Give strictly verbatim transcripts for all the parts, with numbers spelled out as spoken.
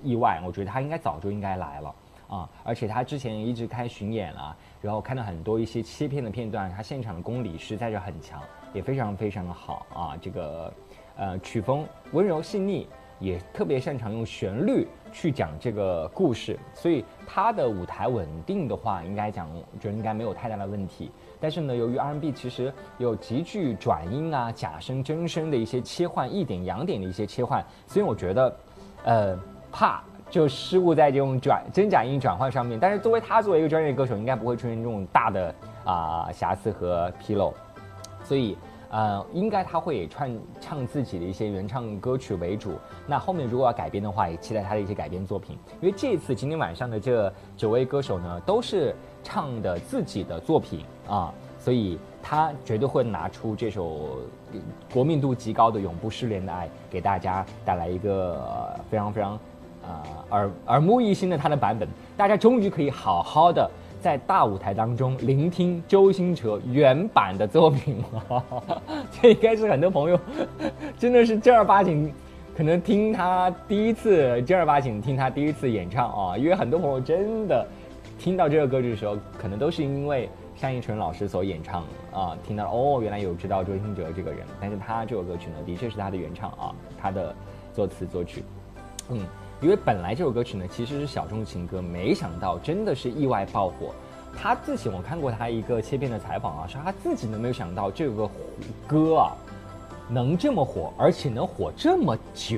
意外，我觉得他应该早就应该来了啊！而且他之前一直开巡演啊，然后看到很多一些切片的片段，他现场的功力实在是很强，也非常非常的好啊！这个呃曲风温柔细腻，也特别擅长用旋律去讲这个故事，所以他的舞台稳定的话，应该讲我觉得应该没有太大的问题。但是呢，由于 R and B 其实有极具转音啊、假声、真声的一些切换，一点两点的一些切换，所以我觉得，呃，怕就失误在这种转真假音转换上面。但是作为他作为一个专业歌手，应该不会出现这种大的啊、呃、瑕疵和纰漏，所以。呃，应该他会以唱唱自己的一些原唱歌曲为主。那后面如果要改编的话，也期待他的一些改编作品。因为这次今天晚上的这九位歌手呢，都是唱的自己的作品啊，所以他绝对会拿出这首国民度极高的《永不失联的爱》，给大家带来一个、呃、非常非常呃耳耳目一新的他的版本。大家终于可以好好的。在大舞台当中聆听周兴哲原版的作品了，这应该是很多朋友真的是正儿八经，可能听他第一次正儿八经听他第一次演唱啊，因为很多朋友真的听到这个歌曲的时候，可能都是因为单依纯老师所演唱啊，听到哦原来有知道周兴哲这个人，但是他这首歌曲呢，的确是他的原唱啊，他的作词作曲，嗯。因为本来这首歌曲呢其实是小众情歌，没想到真的是意外爆火。他自己我看过他一个切片的采访啊，说他自己都没有想到这个歌啊能这么火，而且能火这么久。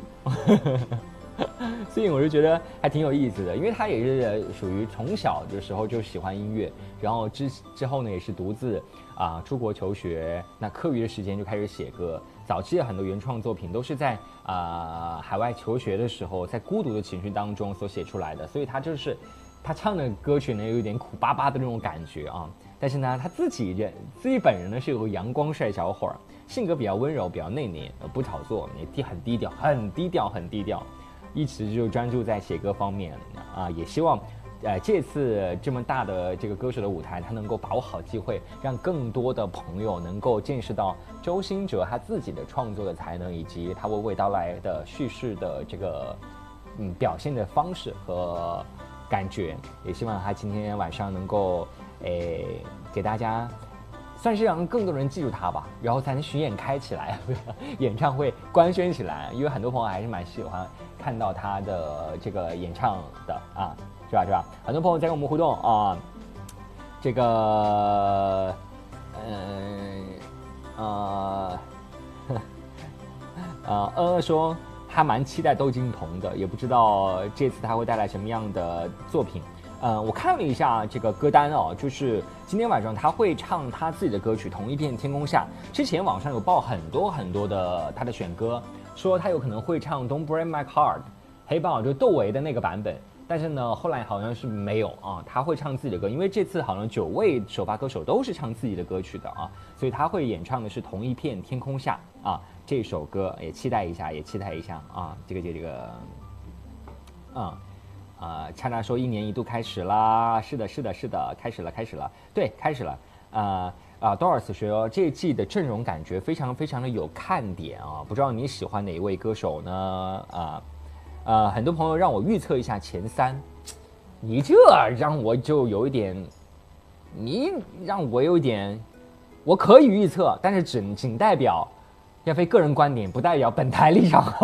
所以我就觉得还挺有意思的，因为他也是属于从小的时候就喜欢音乐，然后之之后呢也是独自啊、呃、出国求学，那课余的时间就开始写歌。早期的很多原创作品都是在啊、呃、海外求学的时候，在孤独的情绪当中所写出来的，所以他就是他唱的歌曲呢有一点苦巴巴的那种感觉啊。但是呢，他自己人自己本人呢是有个阳光帅小伙儿，性格比较温柔，比较内敛，不炒作，也低很低调，很低调，很低调。一直就专注在写歌方面啊，也希望，呃，这次这么大的这个歌手的舞台，他能够把握好机会，让更多的朋友能够见识到周兴哲他自己的创作的才能，以及他娓娓道来的叙事的这个嗯表现的方式和感觉。也希望他今天晚上能够诶给大家。算是让更多人记住他吧，然后才能巡演开起来，演唱会官宣起来。因为很多朋友还是蛮喜欢看到他的这个演唱的啊，是吧？是吧？很多朋友在跟我们互动啊，这个，嗯呃呃呃呃说还蛮期待窦靖童的，也不知道这次他会带来什么样的作品。呃，我看了一下这个歌单哦，就是今天晚上他会唱他自己的歌曲《同一片天空下》。之前网上有报很多很多的他的选歌，说他有可能会唱《Don't Break My Heart》，黑豹就窦唯的那个版本。但是呢，后来好像是没有啊，他会唱自己的歌，因为这次好像九位首发歌手都是唱自己的歌曲的啊，所以他会演唱的是《同一片天空下》啊这首歌，也期待一下，也期待一下啊，这个这个这个，嗯。呃，恰恰说一年一度开始啦，是的，是的，是的，开始了，开始了，对，开始了。呃啊 ，Doris 说这一季的阵容感觉非常非常的有看点啊，不知道你喜欢哪一位歌手呢？啊，呃，很多朋友让我预测一下前三，你这让我就有一点，你让我有一点，我可以预测，但是仅仅代表亚飞个人观点，不代表本台立场。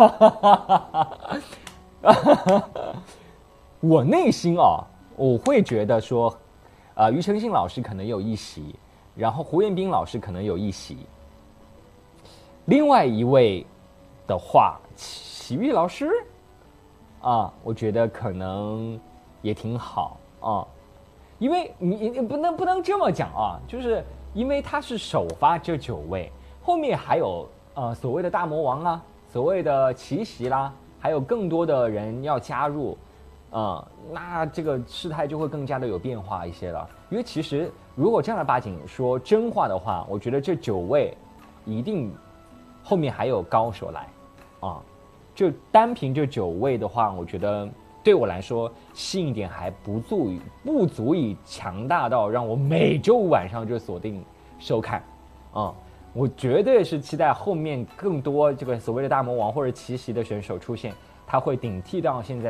我内心啊，我会觉得说，呃，庾澄庆老师可能有一席，然后胡彦斌老师可能有一席。另外一位的话，齐豫老师啊，我觉得可能也挺好啊，因为你你不能不能这么讲啊，就是因为他是首发这九位，后面还有呃所谓的大魔王啊，所谓的奇袭啦，还有更多的人要加入。嗯，那这个事态就会更加的有变化一些了。因为其实如果正儿八经说真话的话，我觉得这九位一定后面还有高手来啊。就单凭这九位的话，我觉得对我来说吸引点还不足以不足以强大到让我每周五晚上就锁定收看啊。我绝对是期待后面更多这个所谓的大魔王或者奇袭的选手出现，他会顶替到现在